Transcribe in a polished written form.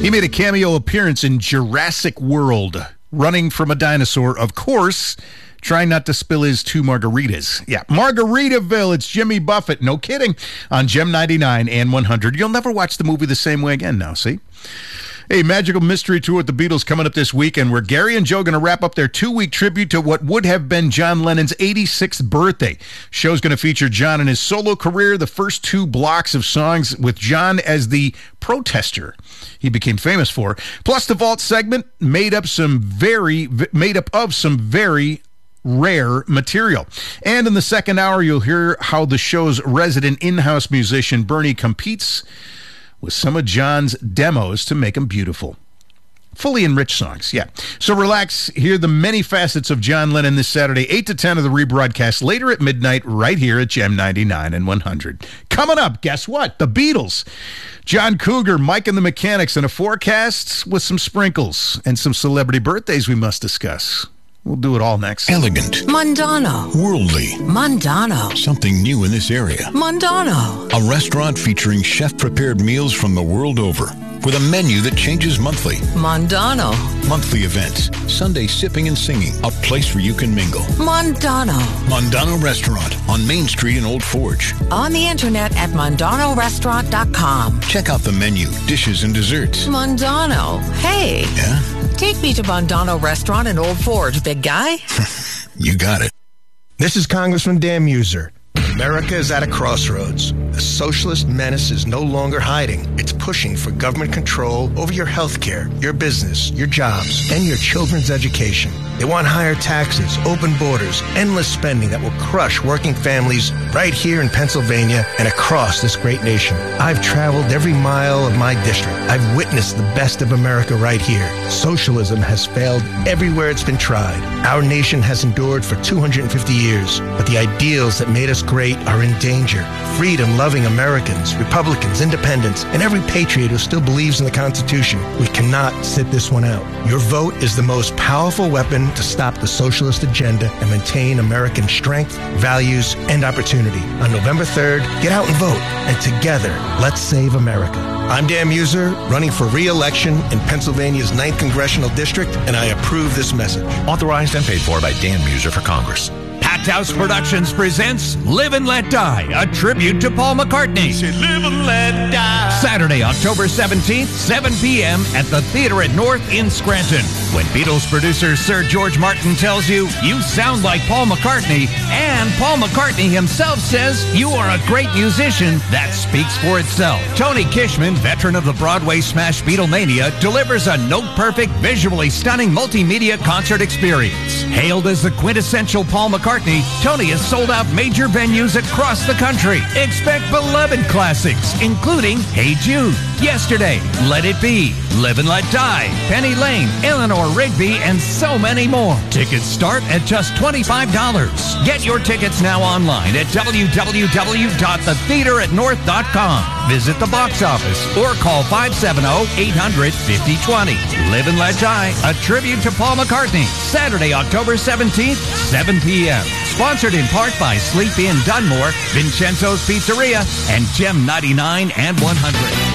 He made a cameo appearance in Jurassic World, running from a dinosaur, of course, trying not to spill his 2 margaritas. Yeah, Margaritaville, it's Jimmy Buffett. No kidding. On Gem 99 and 100. You'll never watch the movie the same way again now, see? A magical mystery tour with the Beatles coming up this weekend, where Gary and Joe are going to wrap up their 2-week tribute to what would have been John Lennon's 86th birthday. Show's going to feature John in his solo career, the first 2 blocks of songs with John as the protester he became famous for, plus the Vault segment made up of some very rare material. And in the second hour, you'll hear how the show's resident in-house musician Bernie competes with some of John's demos to make them beautiful. Fully enriched songs, yeah. So relax, hear the many facets of John Lennon this Saturday, 8 to 10 of the rebroadcast later at midnight right here at Gem 99 and 100. Coming up, guess what? The Beatles. John Cougar, Mike and the Mechanics, and a forecast with some sprinkles and some celebrity birthdays we must discuss. We'll do it all next. Elegant. Mondano. Worldly. Mondano. Something new in this area. Mondano. A restaurant featuring chef-prepared meals from the world over, with a menu that changes monthly. Mondano. Monthly events. Sunday sipping and singing. A place where you can mingle. Mondano. Mondano Restaurant on Main Street in Old Forge. On the internet at MondanoRestaurant.com. Check out the menu, dishes, and desserts. Mondano. Hey. Yeah? Take me to Mondano Restaurant in Old Forge, big guy. You got it. This is Congressman Dan Muser. America is at a crossroads. The socialist menace is no longer hiding. It's pushing for government control over your health care, your business, your jobs, and your children's education. They want higher taxes, open borders, endless spending that will crush working families right here in Pennsylvania and across this great nation. I've traveled every mile of my district. I've witnessed the best of America right here. Socialism has failed everywhere it's been tried. Our nation has endured for 250 years, but the ideals that made us great are in danger. Freedom-loving Americans, Republicans, independents, and every patriot who still believes in the Constitution. We cannot sit this one out. Your vote is the most powerful weapon to stop the socialist agenda and maintain American strength, values, and opportunity. On November 3rd, get out and vote, and together, let's save America. I'm Dan Muser, running for re-election in Pennsylvania's 9th Congressional District, and I approve this message. Authorized and paid for by Dan Muser for Congress. Packed House Productions presents Live and Let Die, a tribute to Paul McCartney. Live and let die. Saturday, October 17th, 7 p.m. at the Theater at North in Scranton. When Beatles producer Sir George Martin tells you, you sound like Paul McCartney, and Paul McCartney himself says you are a great musician, that speaks for itself. Tony Kishman, veteran of the Broadway smash Beatlemania, delivers a note-perfect, visually stunning multimedia concert experience. Hailed as the quintessential Paul McCartney, Tony has sold out major venues across the country. Expect beloved classics, including Hey Jude, Yesterday, Let It Be, Live and Let Die, Penny Lane, Eleanor Rigby, and so many more. Tickets start at just $25. Get your tickets now online at www.thetheateratnorth.com. Visit the box office or call 570-800-5020. Live and Let Die, a tribute to Paul McCartney. Saturday, October 17th, 7 p.m. Sponsored in part by Sleep Inn Dunmore, Vincenzo's Pizzeria, and Gem 99 and 100.